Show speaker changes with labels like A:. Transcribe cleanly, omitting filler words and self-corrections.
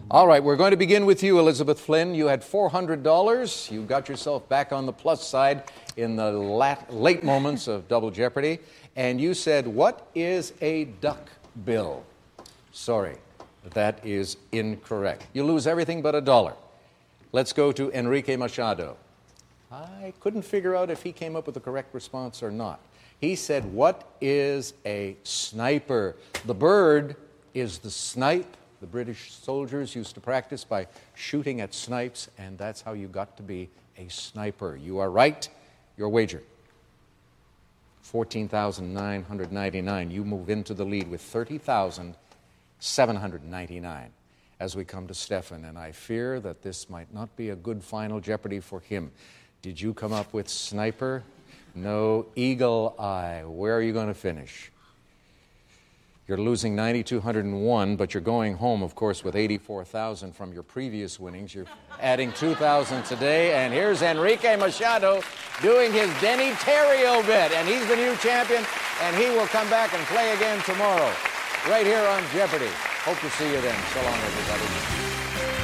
A: All right, we're going to begin with you, Elizabeth Flynn. You had $400. You got yourself back on the plus side in the late moments of Double Jeopardy. And you said, what is a duck bill? Sorry, that is incorrect. You lose everything but $1. Let's go to Enrique Machado. I couldn't figure out if he came up with the correct response or not. He said, what is a sniper? The bird is the snipe. The British soldiers used to practice by shooting at snipes, and that's how you got to be a sniper. You are right. Your wager, $14,999. You move into the lead with $30,799 as we come to Stefan, and I fear that this might not be a good final Jeopardy for him. Did you come up with sniper? No. Eagle eye. Where are you going to finish? You're losing $9,201, but you're going home, of course, with $84,000 from your previous winnings. You're adding $2,000 today, and here's Enrique Machado doing his Denny Terrio bit, and he's the new champion, and he will come back and play again tomorrow, right here on Jeopardy. Hope to see you then. So long, everybody.